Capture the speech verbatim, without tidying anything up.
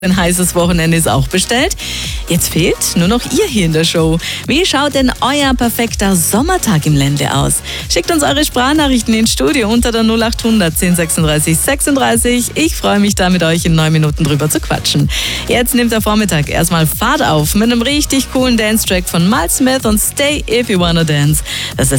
Ein heißes Wochenende ist auch bestellt. Jetzt fehlt nur noch ihr hier in der Show. Wie schaut denn euer perfekter Sommertag im Ländle aus? Schickt uns eure Sprachnachrichten ins Studio unter der null acht hundert zehn sechsunddreißig sechsunddreißig. Ich freue mich da mit euch in neun Minuten drüber zu quatschen. Jetzt nimmt der Vormittag erstmal Fahrt auf mit einem richtig coolen Dance-Track von Miles Smith und Stay If You Wanna Dance. Das ist